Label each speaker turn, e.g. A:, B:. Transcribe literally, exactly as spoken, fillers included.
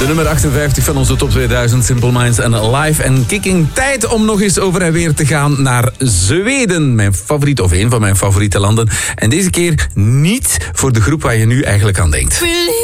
A: De nummer achtenvijftig van onze top tweeduizend, Simple Minds en Live en Kicking. Tijd om nog eens over en weer te gaan naar Zweden. Mijn favoriet, of een van mijn favoriete landen. En deze keer niet voor de groep waar je nu eigenlijk aan denkt.